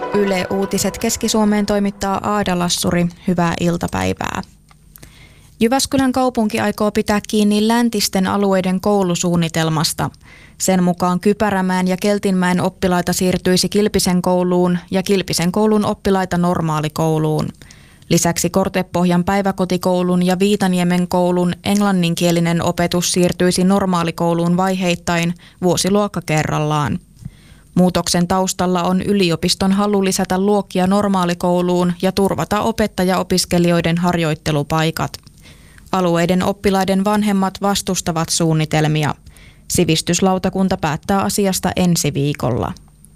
Yle Uutiset Keski-Suomeen toimittaa Aada Lassuri. Hyvää iltapäivää. Jyväskylän kaupunki aikoo pitää kiinni läntisten alueiden koulusuunnitelmasta. Sen mukaan Kypärämäen ja Keltinmäen oppilaita siirtyisi Kilpisen kouluun ja Kilpisen koulun oppilaita normaalikouluun. Lisäksi Kortepohjan päiväkotikoulun ja Viitaniemen koulun englanninkielinen opetus siirtyisi normaalikouluun vaiheittain vuosiluokka kerrallaan. Muutoksen taustalla on yliopiston halu lisätä luokkia normaalikouluun ja turvata opettaja-opiskelijoiden harjoittelupaikat. Alueiden oppilaiden vanhemmat vastustavat suunnitelmia. Sivistyslautakunta päättää asiasta ensi viikolla.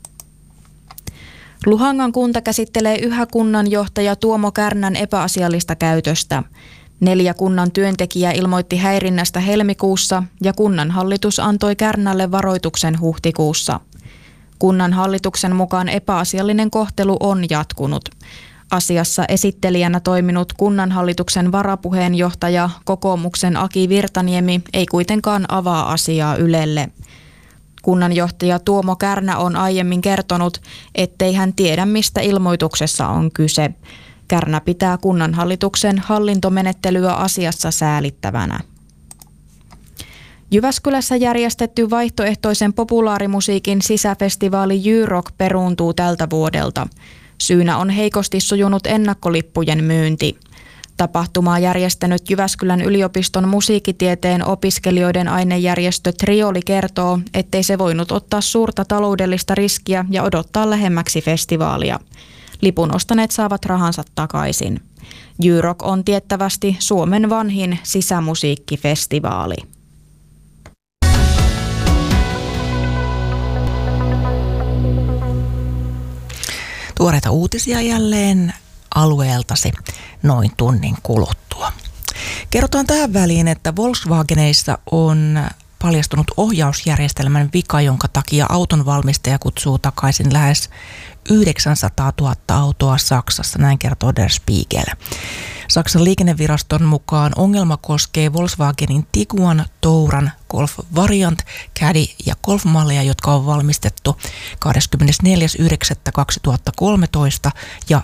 Luhangan kunta käsittelee yhä kunnanjohtaja Tuomo Kärnän epäasiallista käytöstä. 4 kunnan työntekijää ilmoitti häirinnästä helmikuussa ja kunnanhallitus antoi Kärnälle varoituksen huhtikuussa. Kunnanhallituksen mukaan epäasiallinen kohtelu on jatkunut. Asiassa esittelijänä toiminut kunnanhallituksen varapuheenjohtaja kokoomuksen Aki Virtaniemi ei kuitenkaan avaa asiaa Ylelle. Kunnanjohtaja Tuomo Kärnä on aiemmin kertonut, ettei hän tiedä, mistä ilmoituksessa on kyse. Kärnä pitää kunnanhallituksen hallintomenettelyä asiassa säälittävänä. Jyväskylässä järjestetty vaihtoehtoisen populaarimusiikin sisäfestivaali Jyrock peruuntuu tältä vuodelta. Syynä on heikosti sujunut ennakkolippujen myynti. Tapahtumaa järjestänyt Jyväskylän yliopiston musiikkitieteen opiskelijoiden ainejärjestö Trioli kertoo, ettei se voinut ottaa suurta taloudellista riskiä ja odottaa lähemmäksi festivaalia. Lipun ostaneet saavat rahansa takaisin. Jyrock on tiettävästi Suomen vanhin sisämusiikkifestivaali. Tuoreita uutisia jälleen alueeltasi noin tunnin kuluttua. Kerrotaan tähän väliin, että Volkswageneissa on paljastunut ohjausjärjestelmän vika, jonka takia auton valmistaja kutsuu takaisin lähes 900 000 autoa Saksassa, näin kertoo Der Spiegel. Saksan liikenneviraston mukaan ongelma koskee Volkswagenin Tiguan, Touran, Golf Variant, Caddy ja Golf-malleja, jotka on valmistettu 24.9.2013 ja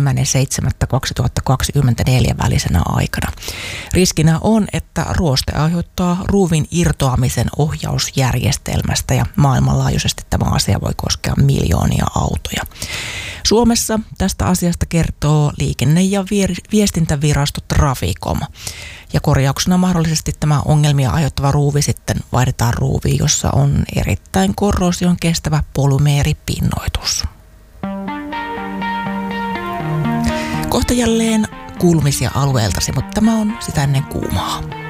1.7.2024 välisenä aikana. Riskinä on, että ruoste aiheuttaa ruuvin irtoamisen ohjausjärjestelmästä ja maailmanlaajuisesti tämä asia voi koskea miljoonia autoja. Suomessa tästä asiasta kertoo liikenne- ja viestintävirasto Traficom. Ja korjauksena mahdollisesti tämä ongelmia aiheuttava ruuvi sitten vaihdetaan ruuviin, jossa on erittäin korrosion kestävä polymeeripinnoitus. Kohta jälleen kuulumisia alueeltasi, mutta tämä on sitä ennen kuumaa.